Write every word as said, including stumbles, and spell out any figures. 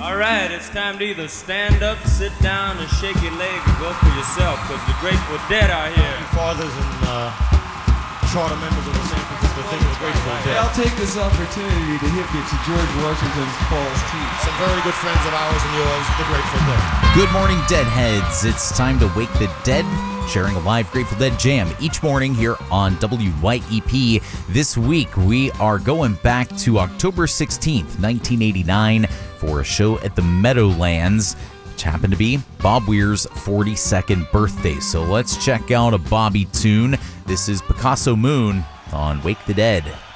All right, it's time to either stand up, sit down, and shake your leg and go for yourself, because the Grateful Dead are here. Fathers and uh, charter members of the San Francisco thing of the Grateful Dead. I'll take this opportunity to hip you to George Washington's Paul's Teeth. Some very good friends of ours and yours, the Grateful Dead. Good morning, Deadheads. It's time to wake the dead, sharing a live Grateful Dead jam each morning here on W Y E P. This week, we are going back to October sixteenth, nineteen eighty-nine, for a show at the Meadowlands, which happened to be Bob Weir's forty-second birthday. So let's check out a Bobby tune. This is Picasso Moon on Wake the Dead.